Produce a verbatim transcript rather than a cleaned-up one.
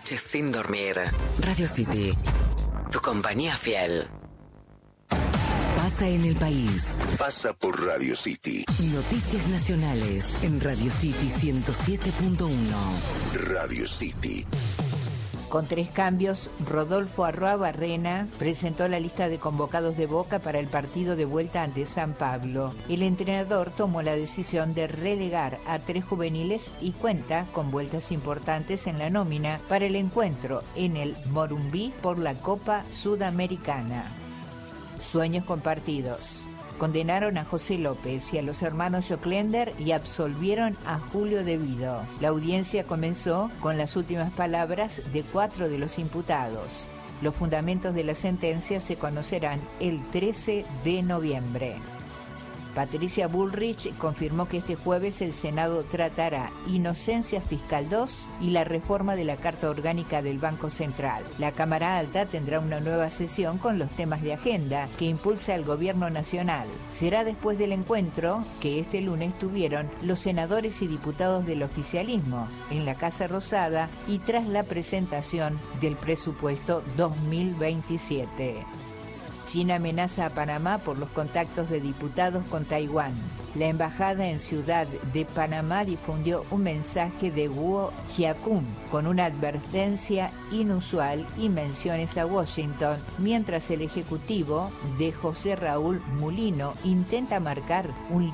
noches sin dormir. Radio City, tu compañía fiel. Pasa en el país. Pasa por Radio City. Noticias nacionales en Radio City ciento siete punto uno. Radio City. Con tres cambios, Rodolfo Arruabarrena presentó la lista de convocados de Boca para el partido de vuelta ante San Pablo. El entrenador tomó la decisión de relegar a tres juveniles y cuenta con vueltas importantes en la nómina para el encuentro en el Morumbí por la Copa Sudamericana. Sueños compartidos. Condenaron a José López y a los hermanos Joclender y absolvieron a Julio Devido. La audiencia comenzó con las últimas palabras de cuatro de los imputados. Los fundamentos de la sentencia se conocerán el trece de noviembre. Patricia Bullrich confirmó que este jueves el Senado tratará Inocencia Fiscal dos y la reforma de la Carta Orgánica del Banco Central. La Cámara Alta tendrá una nueva sesión con los temas de agenda que impulsa el Gobierno Nacional. Será después del encuentro que este lunes tuvieron los senadores y diputados del oficialismo en la Casa Rosada y tras la presentación del presupuesto dos mil veintisiete. China amenaza a Panamá por los contactos de diputados con Taiwán. La embajada en Ciudad de Panamá difundió un mensaje de Guo Jiakun con una advertencia inusual y menciones a Washington, mientras el ejecutivo de José Raúl Mulino intenta marcar un